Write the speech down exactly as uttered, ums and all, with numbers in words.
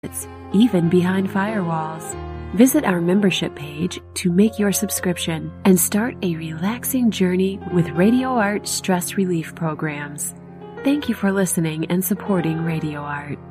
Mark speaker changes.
Speaker 1: even behind firewalls. Visit our membership page to make your subscription and start a relaxing journey with Radio Art stress relief programs. Thank you for listening and supporting Radio Art.